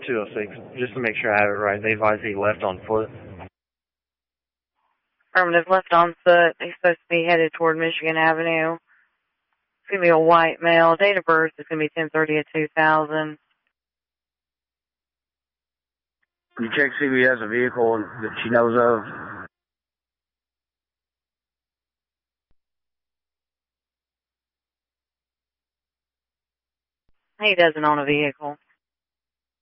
206, just to make sure I have it right. They advise he left on foot. Affirmative, left on foot. He's supposed to be headed toward Michigan Avenue. It's going to be a white male. Date of birth is going to be 10/30/2000. You check see if he has a vehicle that she knows of. He doesn't own a vehicle.